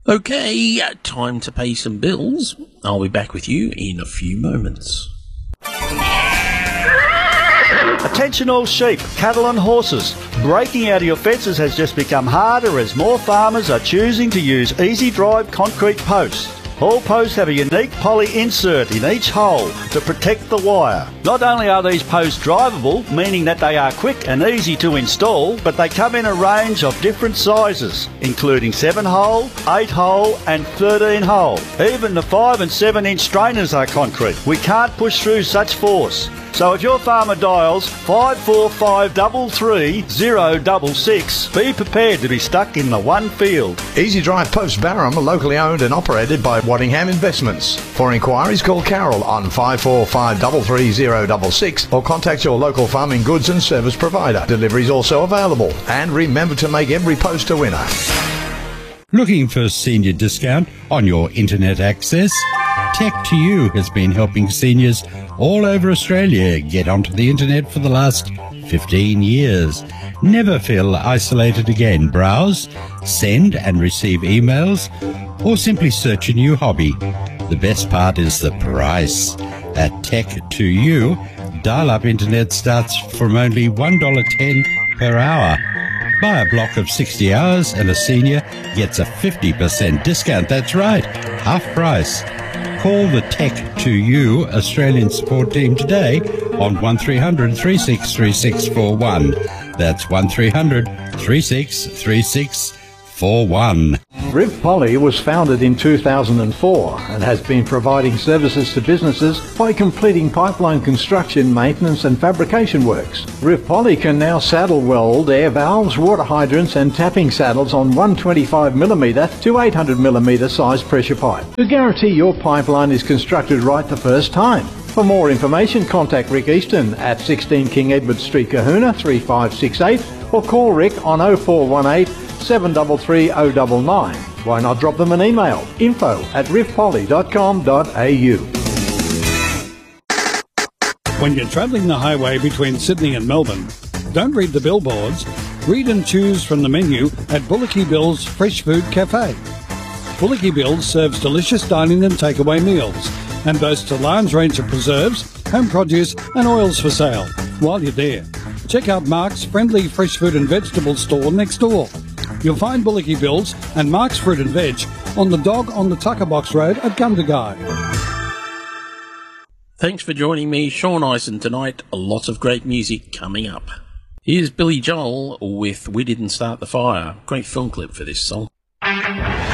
Okay, time to pay some bills. I'll be back with you in a few moments. Attention all sheep, cattle and horses. Breaking out of your fences has just become harder as more farmers are choosing to use Easy Drive concrete posts. All posts have a unique poly insert in each hole to protect the wire. Not only are these posts drivable, meaning that they are quick and easy to install, but they come in a range of different sizes, including 7-hole, 8-hole and 13-hole. Even the 5 and 7 inch strainers are concrete. We can't push through such force. So if your farmer dials 54533 be prepared to be stuck in the one field. Easy Drive Post Barham are locally owned and operated by Waddingham Investments. For inquiries, call Carol on 54533 or contact your local farming goods and service provider. Delivery is also available. And remember to make every post a winner. Looking for a senior discount on your internet access? Tech2U has been helping seniors all over Australia get onto the internet for the last 15 years. Never feel isolated again. Browse, send and receive emails, or simply search a new hobby. The best part is the price. At Tech2U, dial-up internet starts from only $1.10 per hour. Buy a block of 60 hours and a senior gets a 50% discount. That's right, half price. Call the Tech2U Australian support team today on 1300 363641. That's 1300 363641. Riv Poly was founded in 2004 and has been providing services to businesses by completing pipeline construction, maintenance and fabrication works. Riv Poly can now saddle weld air valves, water hydrants and tapping saddles on 125mm to 800mm size pressure pipe to guarantee your pipeline is constructed right the first time. For more information, contact Rick Easton at 16 King Edward Street, Kahuna 3568 or call Rick on 0418 733 099. Why not drop them an email? info@rivpoly.com.au. When you're travelling the highway between Sydney and Melbourne, don't read the billboards. Read and choose from the menu at Bullocky Bill's Fresh Food Cafe. Bullocky Bill's serves delicious dining and takeaway meals and boasts a large range of preserves, home produce and oils for sale. While you're there, check out Mark's friendly fresh food and vegetable store next door. You'll find Bullocky Bill's and Mark's Fruit and Veg on the Dog on the Tucker Box Road at Gundagai. Thanks for joining me, Sean Eisen, tonight. A lot of great music coming up. Here's Billy Joel with We Didn't Start the Fire. Great film clip for this song.